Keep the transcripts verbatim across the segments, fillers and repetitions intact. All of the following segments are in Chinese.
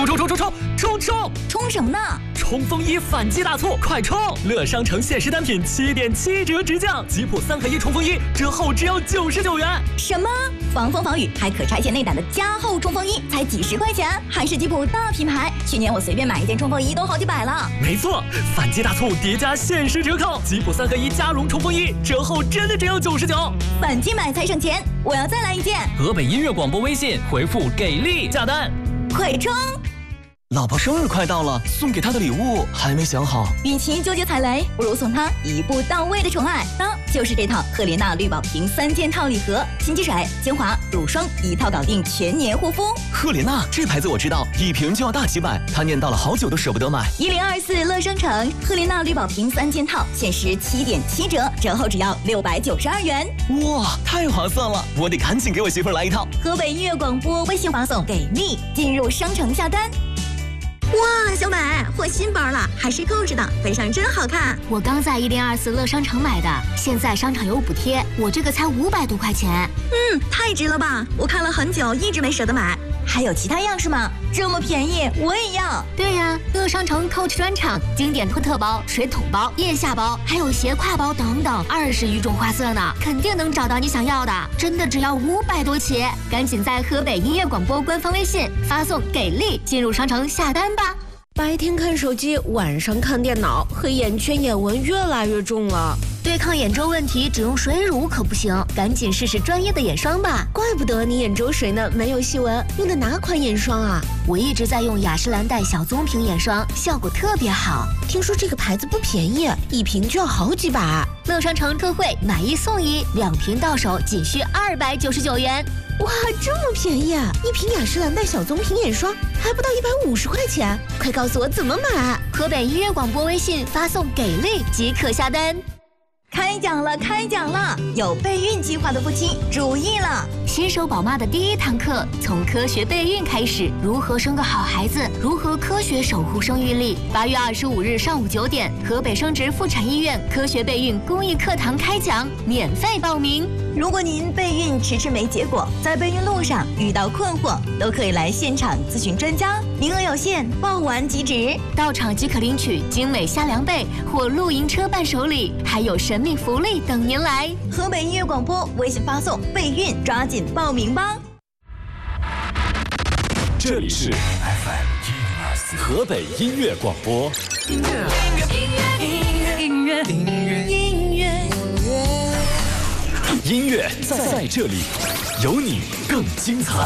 冲冲冲冲冲冲冲！ 冲什么呢？ 冲锋衣反击大促，快冲！乐商城限时单品七点七折直降，吉普三合一冲锋衣折后只要九十九元。 什么？防风防雨还可拆卸内胆的加厚冲锋衣才几十块钱，还是吉普大品牌。去年我随便买一件冲锋衣都好几百了。 没错，反击大促叠加限时折扣，吉普三合一加绒冲锋衣折后真的只要九十九。 反击买才省钱，我要再来一件。 河北音乐广播微信回复给力下单， 快冲！ 老婆生日快到了，送给她的礼物还没想好。 与其纠结踩雷，不如送她一步到位的宠爱。那就是这套赫莲娜绿宝瓶三件套礼盒，新积水、精华、乳霜一套搞定，全年护肤。 赫莲娜这牌子我知道，一瓶就要大几百，她念叨了好久都舍不得买。 一零二四乐商城赫莲娜绿宝瓶三件套，限时七点七折，折后只要六百九十二元。 哇，太划算了！我得赶紧给我媳妇儿来一套。 河北音乐广播微信发送给力，进入商城下单。哇，小美，换新包了，还是购置的，背上真好看。 我刚在一零二四乐商城买的，现在商场有补贴，我这个才五百多块钱。 嗯，太值了吧！我看了很久，一直没舍得买。还有其他样式吗？这么便宜，我也要。 对呀，乐商城 Coach 专场经典托特包、水桶包、腋下包，还有斜挎包等等，二十余种花色呢，肯定能找到你想要的。真的只要五百多起，赶紧在河北音乐广播官方微信发送给力，进入商城下单吧。 白天看手机，晚上看电脑，黑眼圈、眼纹越来越重了。 对抗眼周问题，只用水乳可不行，赶紧试试专业的眼霜吧。 怪不得你眼周水呢没有细纹，用的哪款眼霜啊？ 我一直在用雅诗兰黛小棕瓶眼霜，效果特别好。 听说这个牌子不便宜，一瓶就要好几百。 乐商城特惠，买一送一，两瓶到手仅需二百九十九元。 哇，这么便宜啊！一瓶雅诗兰黛小棕瓶眼霜还不到一百五十块钱，快告诉我怎么买！ 河北音乐广播微信发送给力即可下单。 开讲了，开讲了！有备孕计划的夫妻注意了， 新手宝妈的第一堂课，从科学备孕开始，如何生个好孩子，如何科学守护生育力。八月二十五日上午九点，河北生殖妇产医院科学备孕公益课堂开讲，免费报名。 如果您备孕迟迟没结果，在备孕路上遇到困惑，都可以来现场咨询专家，名额有限，报完即止。 到场即可领取精美虾凉被或露营车伴手礼，还有神秘福利等您来。 河北音乐广播微信发送备孕，抓紧报名吧。 这里是 F M 一零二四河北音乐广播。音乐，音乐，音乐，音乐，音乐，音乐，音乐在在这里，有你更精彩。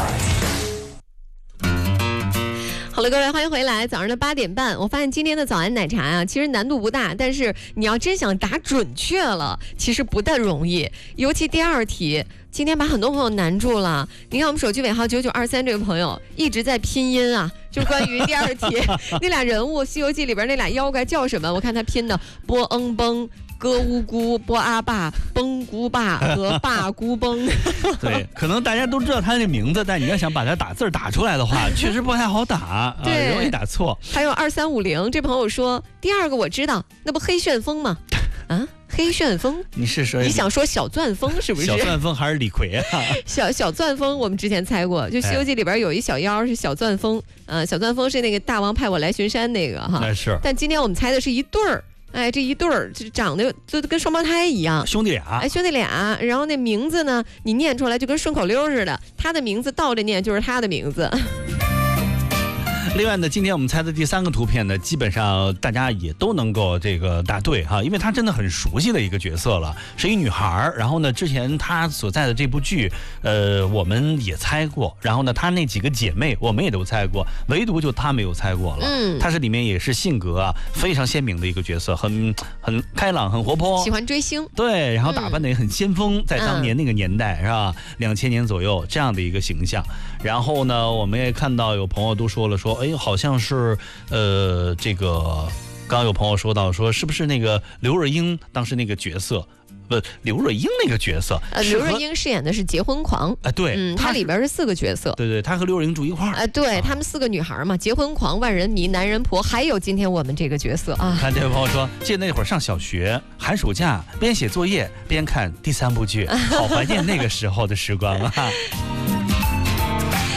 好了，各位，欢迎回来。早上的八点半，我发现今天的早安奶茶啊，其实难度不大，但是你要真想答准确了，其实不但容易。尤其第二题，今天把很多朋友难住了。你看我们手机尾号九九二三这位朋友一直在拼音啊，就关于第二题那俩人物，《西游记》里边那俩妖怪叫什么？我看他拼的波恩崩。哥乌姑、波阿爸、崩姑爸和爸姑崩。 对，可能大家都知道他的名字，但你要想把它打字打出来的话，确实不太好打， 对、 呃，容易打错。 还有二三五零这朋友说，第二个我知道，那不黑旋风吗？啊，黑旋风？ 你是说你想说小钻风是不是？ 小钻风还是李逵啊？ 小小钻风，我们之前猜过，就《西游记》里边有一小妖是小钻风，呃，小钻风是那个大王派我来巡山那个哈。 那是。 但今天我们猜的是一对儿。哎，这一对儿就长得就跟双胞胎一样， 兄弟俩。 哎，兄弟俩，然后那名字呢，你念出来就跟顺口溜似的，他的名字倒着念就是他的名字。 另外呢，今天我们猜的第三个图片呢，基本上大家也都能够这个答对哈，因为她真的很熟悉的一个角色了，是一女孩。然后呢，之前她所在的这部剧，呃，我们也猜过。然后呢，她那几个姐妹我们也都猜过，唯独就她没有猜过了。嗯，她是里面也是性格啊非常鲜明的一个角色，很很开朗，很活泼， 喜欢追星。 对，然后打扮的也很先锋，嗯、在当年那个年代、嗯、是吧？两千年左右这样的一个形象。然后呢，我们也看到有朋友都说了说。哎，好像是，呃，这个刚刚有朋友说到说，是不是那个刘若英当时那个角色？不，刘若英那个角色， 呃，刘若英饰演的是结婚狂， 啊，对， 嗯，她里边是四个角色， 对对，她和刘若英住一块儿， 啊，对，啊、他们四个女孩嘛，结婚狂、万人迷、男人婆，还有今天我们这个角色啊。 看这位朋友说，记得那会儿上小学，寒暑假边写作业边看第三部剧，好怀念那个时候的时光啊。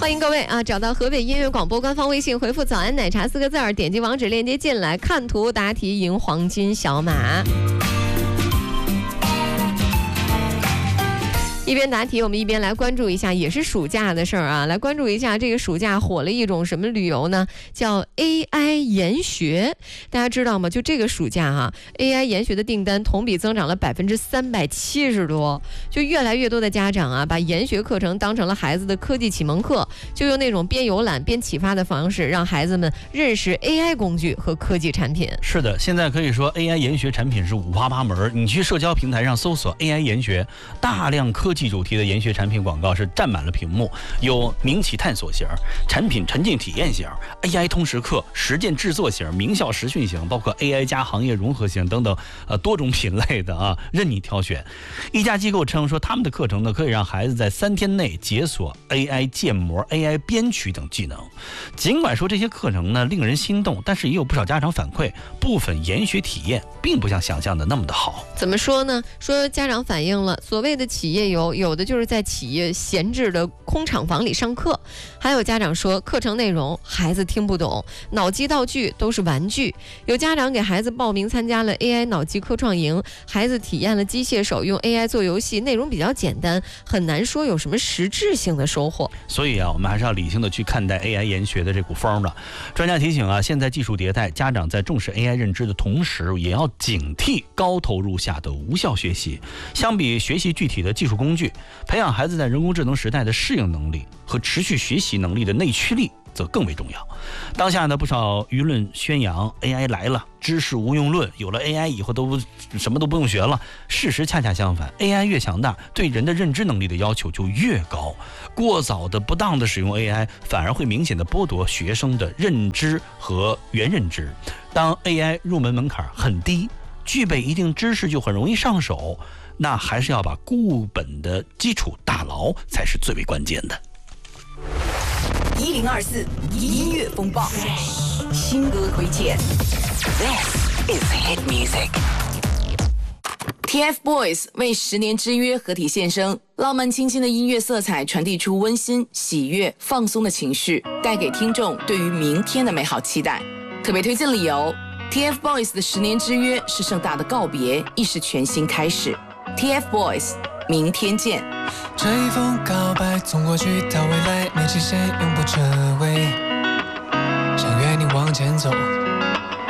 欢迎各位啊，找到河北音乐广播官方微信，回复早安奶茶四个字儿，点击网址链接进来，看图答题赢黄金小马。一边答题，我们一边来关注一下，也是暑假的事儿啊。来关注一下这个暑假火了一种什么旅游呢？叫 A I 研学。大家知道吗？就这个暑假哈、啊、，A I 研学的订单同比增长了百分之三百七十多。就越来越多的家长啊，把研学课程当成了孩子的科技启蒙课，就用那种边游览边启发的方式，让孩子们认识 A I 工具和科技产品。 是的，现在可以说 A I 研学产品是五花八门。你去社交平台上搜索 A I 研学，大量科技主题的研学产品广告是占满了屏幕，有民企探索型、产品沉浸体验型、A I 通识课、实践制作型、名校实训型，包括 A I 加行业融合型等等，呃，多种品类的啊，任你挑选。一家机构称说，他们的课程呢，可以让孩子在三天内解锁 A I 建模、A I 编曲等技能。尽管说这些课程呢令人心动，但是也有不少家长反馈，部分研学体验并不像想象的那么的好。 怎么说呢？说家长反映了，所谓的企业游，有的就是在企业闲置的空厂房里上课，还有家长说课程内容孩子听不懂，脑机道具都是玩具。有家长给孩子报名参加了 A I 脑机科创营，孩子体验了机械手，用 A I 做游戏，内容比较简单，很难说有什么实质性的收获。 所以啊，我们还是要理性的去看待 A I 研学的这股风的。专家提醒啊，现在技术迭代，家长在重视 A I 认知的同时，也要警惕高投入下的无效学习。相比学习具体的技术工具，培养孩子在人工智能时代的适应能力和持续学习能力的内驱力则更为重要。当下呢，不少舆论宣扬 A I 来了，知识无用论，有了 A I 以后都什么都不用学了。事实恰恰相反， A I 越强大，对人的认知能力的要求就越高。过早的不当的使用 A I， 反而会明显的剥夺学生的认知和原认知。当 A I 入门门槛很低，具备一定知识就很容易上手，那还是要把固本的基础打牢才是最为关键的。 一零二四音乐风暴，新歌推荐。This is hit music. T F Boys 为十年之约合体献声，浪漫清新的音乐色彩传递出温馨、喜悦、放松的情绪，带给听众对于明天的美好期待。特别推荐理由 ：T F Boys 的十年之约是盛大的告别，亦是全新开始。T F Boys， 明天见。 这一封告白从过去到未来，没期限永不撤回，想约你往前走。